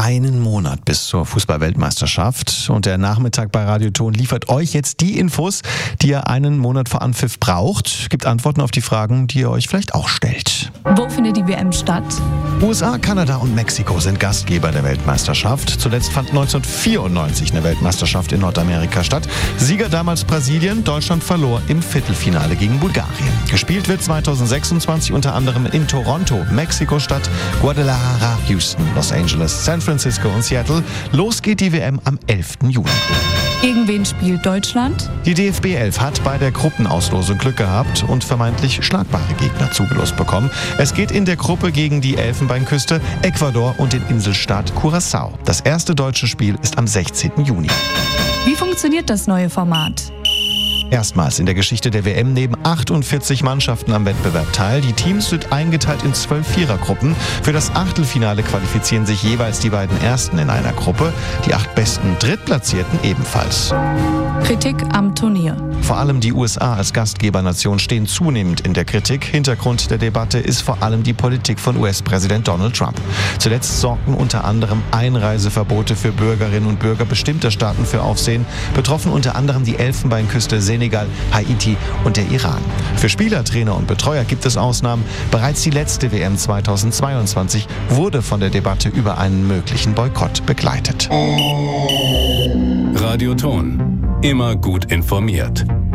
einen Monat bis zur Fußball-Weltmeisterschaft und der Nachmittag bei Radio Ton liefert euch jetzt die Infos, die ihr einen Monat vor Anpfiff braucht. Gibt Antworten auf die Fragen, die ihr euch vielleicht auch stellt. Wo findet die WM statt? USA, Kanada und Mexiko sind Gastgeber der Weltmeisterschaft. Zuletzt fand 1994 eine Weltmeisterschaft in Nordamerika statt. Sieger damals Brasilien, Deutschland verlor im Viertelfinale gegen Bulgarien. Gespielt wird 2026 unter anderem in Toronto, Mexiko-Stadt, Guadalajara, Houston, Los Angeles, San Francisco und Seattle. Los geht die WM am 11. Juni. Gegen wen spielt Deutschland? Die DFB 11 hat bei der Gruppenauslosung Glück gehabt und vermeintlich schlagbare Gegner zugelost bekommen. Es geht in der Gruppe gegen die Elfenbeinküste, Ecuador und den Inselstaat Curaçao. Das erste deutsche Spiel ist am 16. Juni. Wie funktioniert das neue Format? Erstmals in der Geschichte der WM nehmen 48 Mannschaften am Wettbewerb teil. Die Teams sind eingeteilt in 12 Vierergruppen. Für das Achtelfinale qualifizieren sich jeweils die beiden Ersten in einer Gruppe, die 8 besten Drittplatzierten ebenfalls. Kritik am Turnier. Vor allem die USA als Gastgebernation stehen zunehmend in der Kritik. Hintergrund der Debatte ist vor allem die Politik von US-Präsident Donald Trump. Zuletzt sorgten unter anderem Einreiseverbote für Bürgerinnen und Bürger bestimmter Staaten für Aufsehen. Betroffen unter anderem die Elfenbeinküste, Senegal, Haiti und der Iran. Für Spieler, Trainer und Betreuer gibt es Ausnahmen. Bereits die letzte WM 2022 wurde von der Debatte über einen möglichen Boykott begleitet. Radio Ton. Immer gut informiert.